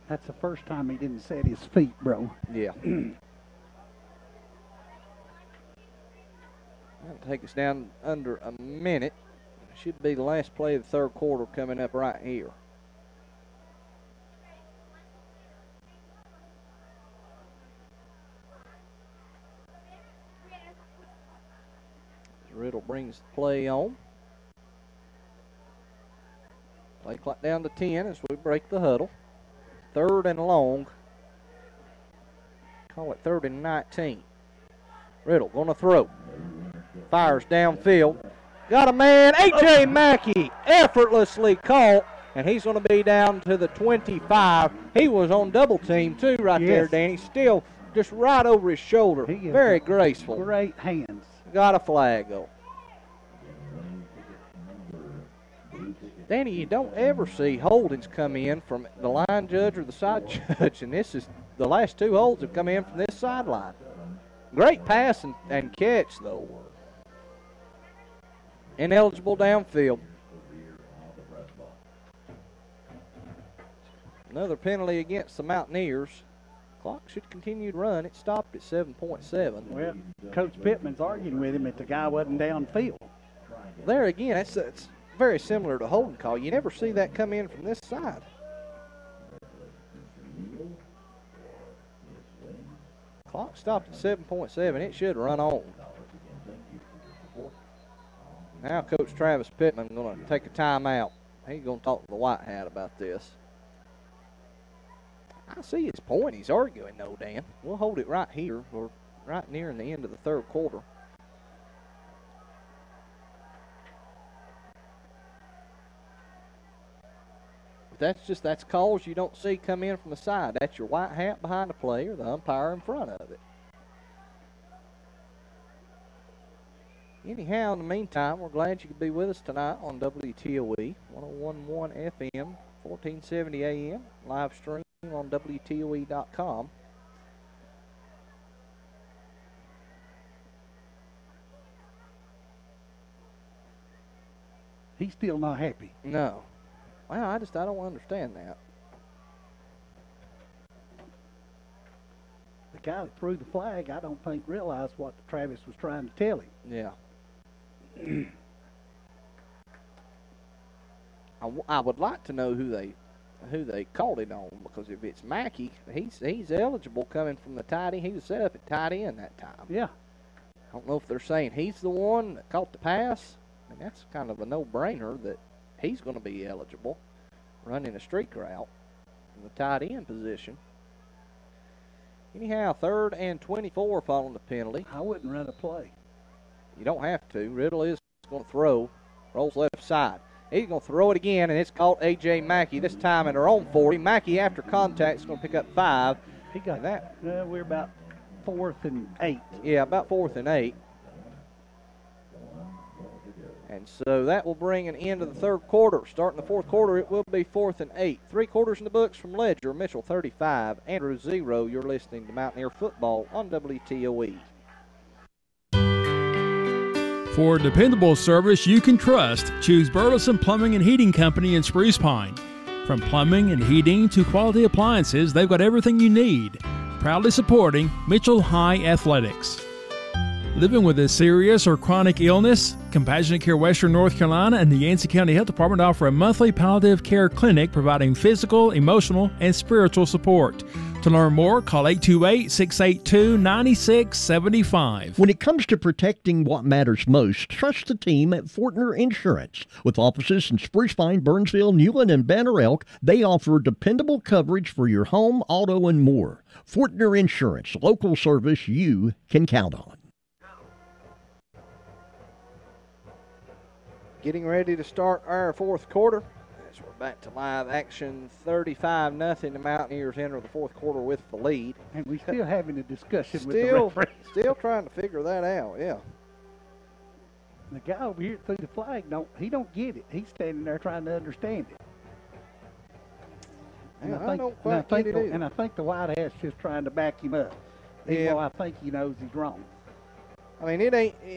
That's the first time he didn't set his feet, bro. Yeah. That'll take us down under a minute. Should be the last play of the third quarter coming up right here. Riddle brings the play on. Play clock down to 10 as we break the huddle. 3rd and long. Call it 3rd and 19. Riddle going to throw. Fires downfield. Got a man, A.J. Mackey, effortlessly caught, and he's going to be down to the 25. He was on double team, too, right there, Danny. Still just right over his shoulder. Very graceful. Great hands. Got a flag, though. Danny, you don't ever see holdings come in from the line judge or the side judge, and this is the last 2 holds have come in from this sideline. Great pass and catch, though. Ineligible downfield. Another penalty against the Mountaineers. Clock should continue to run. It stopped at 7.7. Well, Coach Pittman's arguing with him that the guy wasn't downfield. There again, it's very similar to holding call. You never see that come in from this side. Clock stopped at 7.7. It should run on. Now Coach Travis Pittman going to take a timeout. He's going to talk to the white hat about this. I see his point. He's arguing, though, Dan. We'll hold it right here. We're right near the end of the third quarter. That's calls you don't see come in from the side. That's your white hat behind the player, the umpire in front of it. Anyhow, in the meantime, we're glad you could be with us tonight on WTOE 101.1 FM, 1470 AM, live stream on WTOE.com. He's still not happy. No. Well, I don't understand that. The guy that threw the flag, I don't think realized what Travis was trying to tell him. Yeah. I would like to know who they called it on, because if it's Mackey, he's eligible coming from the tight end. He was set up at tight end that time. Yeah. I don't know if they're saying he's the one that caught the pass. I mean, that's kind of a no-brainer that he's going to be eligible running a streak route in the tight end position. Anyhow, 3rd and 24 following the penalty. I wouldn't run a play. You don't have to. Riddle is going to throw. Rolls left side. He's going to throw it again, and it's caught A.J. Mackey, this time at her own 40. Mackey, after contact, is going to pick up 5. He got that. We're about 4th and 8. Yeah, about 4th and 8. And so that will bring an end to the third quarter. Starting the fourth quarter, it will be 4th and 8. 3 quarters in the books from Ledger. Mitchell 35, Andrew 0. You're listening to Mountaineer Football on WTOE. For dependable service you can trust, choose Burleson Plumbing and Heating Company in Spruce Pine. From plumbing and heating to quality appliances, they've got everything you need. Proudly supporting Mitchell High Athletics. Living with a serious or chronic illness? Compassionate Care Western North Carolina and the Yancey County Health Department offer a monthly palliative care clinic providing physical, emotional, and spiritual support. To learn more, call 828-682-9675. When it comes to protecting what matters most, trust the team at Fortner Insurance. With offices in Spruce Pine, Burnsville, Newland, and Banner Elk, they offer dependable coverage for your home, auto, and more. Fortner Insurance, local service you can count on. Getting ready to start our fourth quarter. As we're back to live action, 35-0. The Mountaineers enter the fourth quarter with the lead. And we're still having a discussion with the referee. Still trying to figure that out, yeah. The guy over here threw the flag, he don't get it. He's standing there trying to understand it. And I don't quite get it either. And I think the white hat's just trying to back him up. Even though I think he knows he's wrong. I mean, it ain't